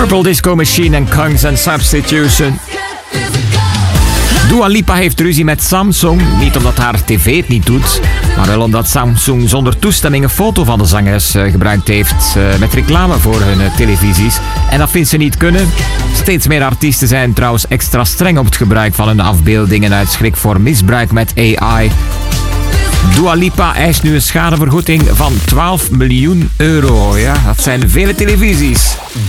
Purple Disco Machine en Kongs and Substitution. Dua Lipa heeft ruzie met Samsung. Niet omdat haar tv het niet doet, maar wel omdat Samsung zonder toestemming een foto van de zangeres gebruikt heeft met reclame voor hun televisies. En dat vindt ze niet kunnen. Steeds meer artiesten zijn trouwens extra streng op het gebruik van hun afbeeldingen uit schrik voor misbruik met AI. Dua Lipa eist nu een schadevergoeding van €12 miljoen. Ja, dat zijn vele televisies.